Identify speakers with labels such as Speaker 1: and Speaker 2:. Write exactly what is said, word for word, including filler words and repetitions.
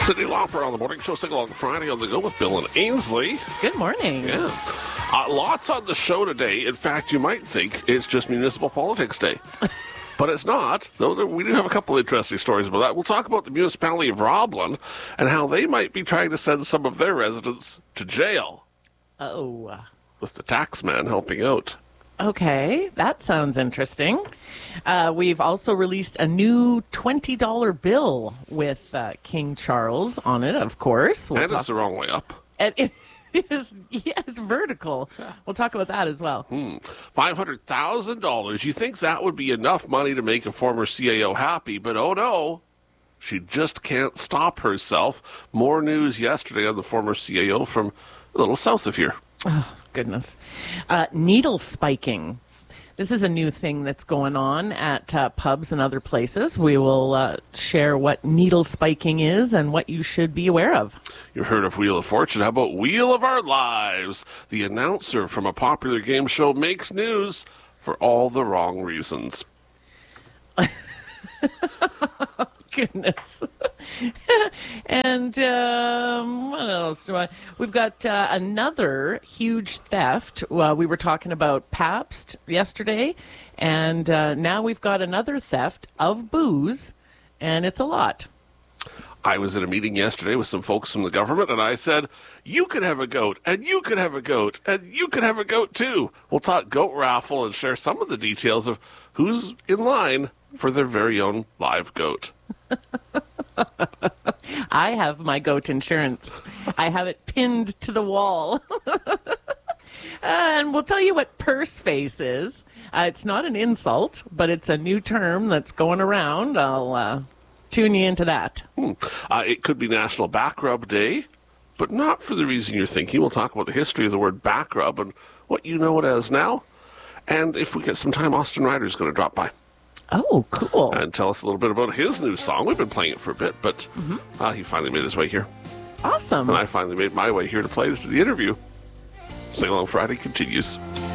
Speaker 1: Cyndi Lauper on the morning show, Sing Along Friday on the Go with Bill and Ainsley.
Speaker 2: Good morning.
Speaker 1: Yeah. Uh, lots on the show today. In fact, you might think it's just Municipal Politics Day. But it's not, though there, we do have a couple of interesting stories about that. We'll talk about the municipality of Roblin and how they might be trying to send some of their residents to jail.
Speaker 2: Oh.
Speaker 1: With the tax man helping out.
Speaker 2: Okay, that sounds interesting. Uh, we've also released a new twenty dollar bill with uh, King Charles on it, of course. We'll
Speaker 1: and
Speaker 2: talk-
Speaker 1: it's the wrong way up.
Speaker 2: And it is, yeah, it's vertical. We'll talk about that as well.
Speaker 1: Hmm. five hundred thousand dollars. You think that would be enough money to make a former C A O happy, but oh no. She just can't stop herself. More news yesterday on the former C A O from a little south of here.
Speaker 2: Oh, goodness. Uh, needle spiking. This is a new thing that's going on at uh, pubs and other places. We will uh, share what needle spiking is and what you should be aware of.
Speaker 1: You heard of Wheel of Fortune. How about Wheel of Our Lives? The announcer from a popular game show makes news for all the wrong reasons.
Speaker 2: Goodness. And um, what else do I? We've got uh, another huge theft. Uh, we were talking about Pabst yesterday, and uh, now we've got another theft of booze, and it's a lot.
Speaker 1: I was at a meeting yesterday with some folks from the government, and I said, you could have a goat, and you could have a goat, and you could have a goat too. We'll talk goat raffle and share some of the details of who's in line for their very own live goat.
Speaker 2: I have my goat insurance. I have it pinned to the wall. And we'll tell you what purse face is. Uh, it's not an insult, but it's a new term that's going around. I'll uh, tune you into that.
Speaker 1: Hmm. Uh, it could be National Back Rub Day, but not for the reason you're thinking. We'll talk about the history of the word back rub and what you know it as now. And if we get some time, Austin Ryder's going to drop by.
Speaker 2: Oh, cool.
Speaker 1: And tell us a little bit about his new song. We've been playing it for a bit, but mm-hmm. uh, he finally made his way here.
Speaker 2: Awesome.
Speaker 1: And I finally made my way here to play this to the interview. Sing Along Friday continues.